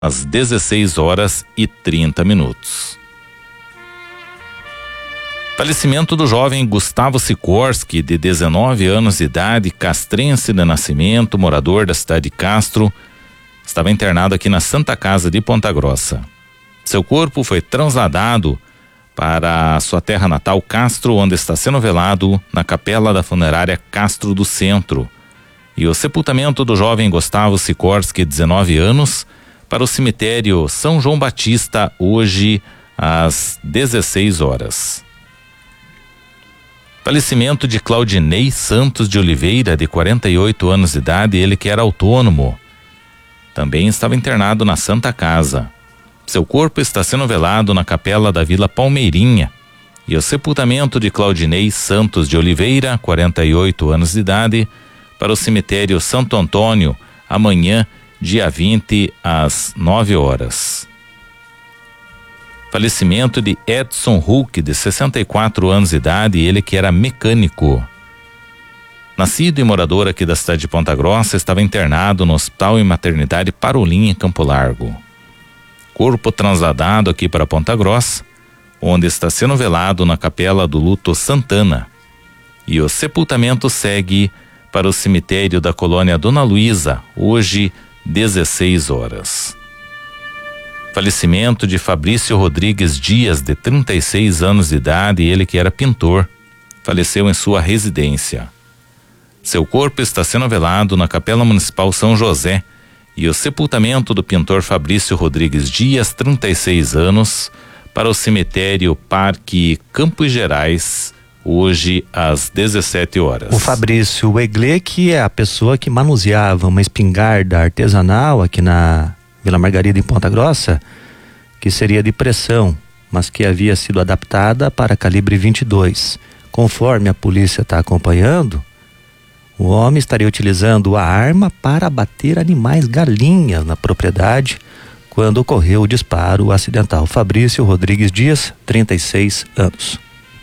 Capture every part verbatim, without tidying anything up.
às dezesseis horas e trinta minutos. Falecimento do jovem Gustavo Sikorski, de dezenove anos de idade, castrense de nascimento, morador da cidade de Castro, estava internado aqui na Santa Casa de Ponta Grossa. Seu corpo foi trasladado para a sua terra natal, Castro, onde está sendo velado na capela da funerária Castro do Centro. E o sepultamento do jovem Gustavo Sikorski, dezenove anos, para o cemitério São João Batista, hoje às dezesseis horas. Falecimento de Claudinei Santos de Oliveira, de quarenta e oito anos de idade, ele que era autônomo. Também estava internado na Santa Casa. Seu corpo está sendo velado na capela da Vila Palmeirinha. E o sepultamento de Claudinei Santos de Oliveira, quarenta e oito anos de idade, para o cemitério Santo Antônio, amanhã, dia vinte, às nove horas. Falecimento de Edson Hulk, de sessenta e quatro anos de idade, ele que era mecânico. Nascido e morador aqui da cidade de Ponta Grossa, estava internado no Hospital e Maternidade Parolim, em Campo Largo. Corpo trasladado aqui para Ponta Grossa, onde está sendo velado na Capela do Luto Santana. E o sepultamento segue para o cemitério da Colônia Dona Luísa, hoje, dezesseis horas. Falecimento de Fabrício Rodrigues Dias, de trinta e seis anos de idade, ele que era pintor, faleceu em sua residência. Seu corpo está sendo velado na Capela Municipal São José, e o sepultamento do pintor Fabrício Rodrigues Dias, trinta e seis anos, para o cemitério Parque Campos Gerais, hoje às dezessete horas. O Fabrício Eglê, que é a pessoa que manuseava uma espingarda artesanal aqui na Vila Margarida, em Ponta Grossa, que seria de pressão, mas que havia sido adaptada para calibre vinte e dois. Conforme a polícia está acompanhando, o homem estaria utilizando a arma para abater animais galinhas na propriedade quando ocorreu o disparo acidental. Fabrício Rodrigues Dias, trinta e seis anos.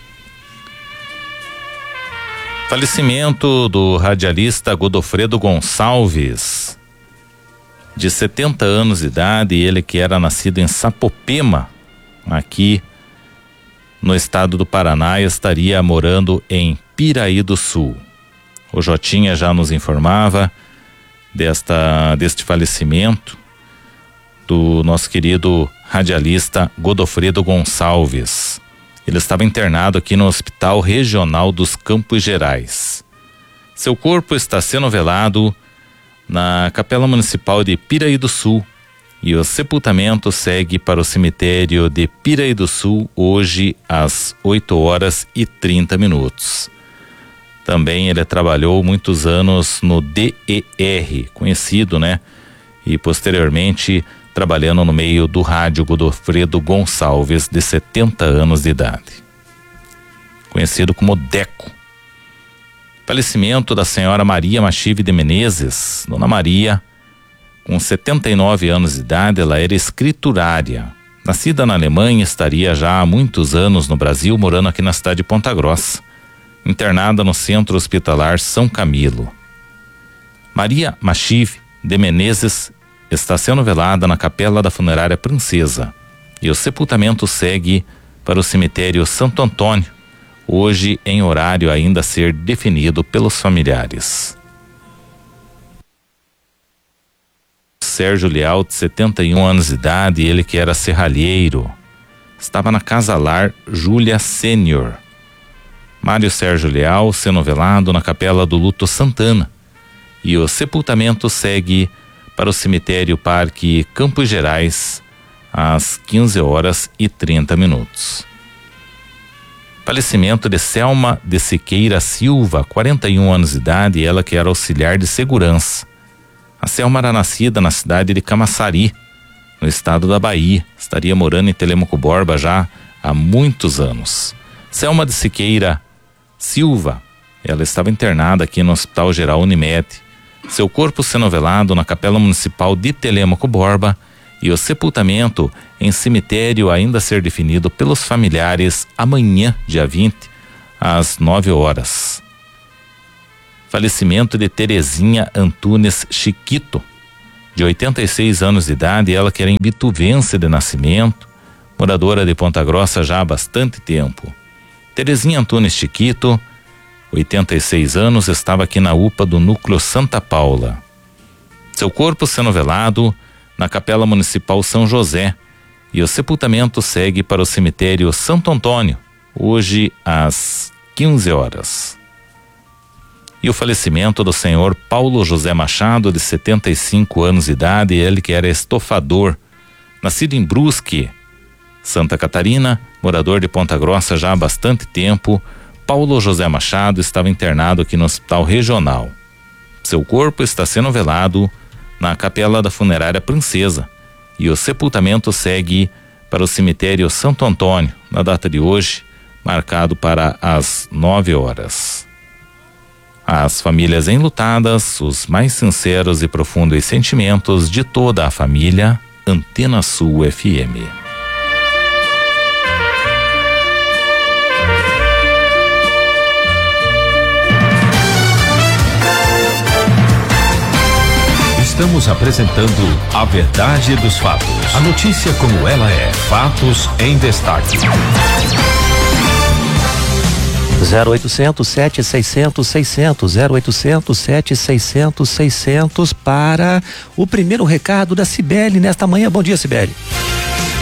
Falecimento do radialista Godofredo Gonçalves, de setenta anos de idade, ele que era nascido em Sapopema, aqui no estado do Paraná, estaria morando em Piraí do Sul. O Jotinha já nos informava desta, deste falecimento do nosso querido radialista Godofredo Gonçalves. Ele estava internado aqui no Hospital Regional dos Campos Gerais. Seu corpo está sendo velado na Capela Municipal de Piraí do Sul, e o sepultamento segue para o cemitério de Piraí do Sul, hoje às oito horas e trinta minutos. Também ele trabalhou muitos anos no D E R, conhecido, né? E posteriormente trabalhando no meio do rádio. Godofredo Gonçalves, de setenta anos de idade, conhecido como Deco. Falecimento da senhora Maria Machive de Menezes. Dona Maria, com setenta e nove anos de idade, ela era escriturária. Nascida na Alemanha, estaria já há muitos anos no Brasil, morando aqui na cidade de Ponta Grossa. Internada no Centro Hospitalar São Camilo. Maria Machive de Menezes está sendo velada na Capela da Funerária Princesa, e o sepultamento segue para o cemitério Santo Antônio, hoje em horário ainda a ser definido pelos familiares. Sérgio Leal, de setenta e um anos de idade, ele que era serralheiro, estava na Casa Lar Júlia Sênior. Mário Sérgio Leal sendo velado na Capela do Luto Santana, e o sepultamento segue para o cemitério Parque Campos Gerais às quinze horas e trinta minutos. Falecimento de Selma de Siqueira Silva, quarenta e um anos de idade, ela que era auxiliar de segurança. A Selma era nascida na cidade de Camaçari, no estado da Bahia. Estaria morando em Telêmaco Borba já há muitos anos. Selma de Siqueira Silva, ela estava internada aqui no Hospital Geral Unimed. Seu corpo sendo velado na Capela Municipal de Telêmaco Borba, e o sepultamento em cemitério ainda a ser definido pelos familiares amanhã, dia vinte, às nove horas. Falecimento de Terezinha Antunes Chiquito, de oitenta e seis anos de idade, ela que era imbituvense de nascimento, moradora de Ponta Grossa já há bastante tempo. Terezinha Antunes Chiquito, oitenta e seis anos, estava aqui na U P A do Núcleo Santa Paula. Seu corpo sendo velado na Capela Municipal São José, e o sepultamento segue para o cemitério Santo Antônio, hoje às quinze horas. E o falecimento do senhor Paulo José Machado, de setenta e cinco anos de idade, ele que era estofador, nascido em Brusque, Santa Catarina, morador de Ponta Grossa já há bastante tempo. Paulo José Machado estava internado aqui no Hospital Regional. Seu corpo está sendo velado na Capela da Funerária Princesa, e o sepultamento segue para o cemitério Santo Antônio, na data de hoje, marcado para as nove horas. As famílias enlutadas, os mais sinceros e profundos sentimentos de toda a família. Antena Sul F M. Estamos apresentando A Verdade dos Fatos. A notícia como ela é. Fatos em destaque. zero oitocentos, sete seiscentos, seiscentos, zero oitocentos, sete seiscentos, seiscentos para o primeiro recado da Cibele nesta manhã. Bom dia, Cibele.